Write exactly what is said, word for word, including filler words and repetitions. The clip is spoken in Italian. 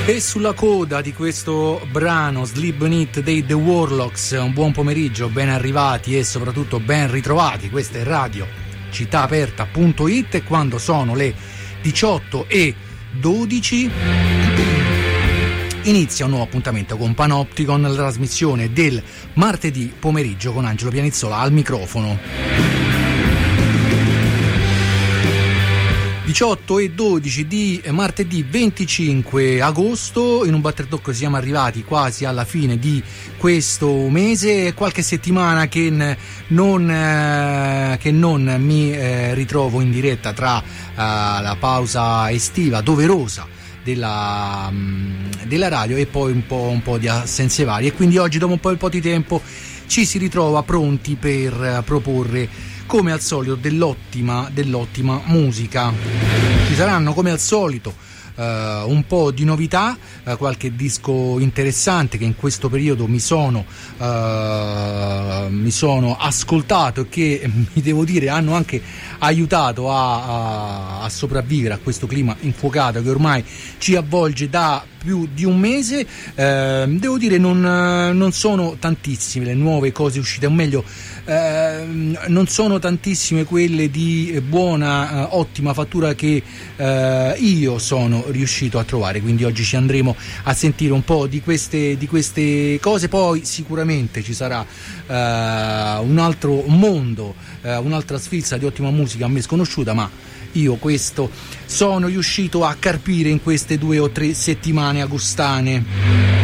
E sulla coda di questo brano Sleep Beneath dei The Warlocks, un buon pomeriggio, ben arrivati e soprattutto ben ritrovati. Questa è Radio città aperta punto it e quando sono le diciotto e dodici inizia un nuovo appuntamento con Panopticon, la trasmissione del martedì pomeriggio con Angelo Pianizzola al microfono. diciotto e dodici di martedì venticinque agosto, in un batterdocco siamo arrivati quasi alla fine di questo mese, qualche settimana che non, eh, che non mi eh, ritrovo in diretta tra eh, la pausa estiva doverosa della, della radio e poi un po', un po' di assenze varie, e quindi oggi dopo un po', un po' di tempo ci si ritrova pronti per proporre come al solito dell'ottima, dell'ottima musica. Ci saranno come al solito uh, un po' di novità, uh, qualche disco interessante che in questo periodo mi sono, uh, mi sono ascoltato e che mi devo dire hanno anche aiutato a, a, a sopravvivere a questo clima infuocato che ormai ci avvolge da più di un mese. Eh, devo dire non, non sono tantissime le nuove cose uscite, o meglio eh, non sono tantissime quelle di buona, eh, ottima fattura che eh, io sono riuscito a trovare, quindi oggi ci andremo a sentire un po' di queste, di queste cose. Poi sicuramente ci sarà eh, un altro mondo, eh, un'altra sfilza di ottima musica a me sconosciuta, ma io questo sono riuscito a carpire in queste due o tre settimane agostane.